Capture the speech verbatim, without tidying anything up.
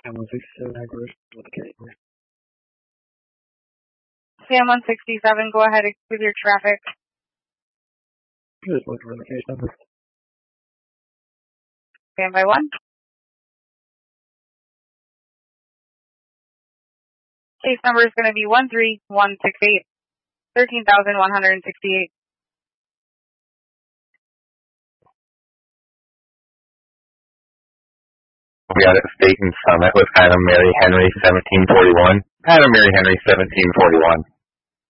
M one sixty-seven, Agros, with the K. M one sixty-seven, go ahead with your traffic. Just looking for the case number. Standby one. Case number is going to be one three one six eight, thirteen thousand one hundred sixty-eight. We got a State and Summit with Adam Mary Henry seventeen forty-one. Adam Mary Henry seventeen forty-one.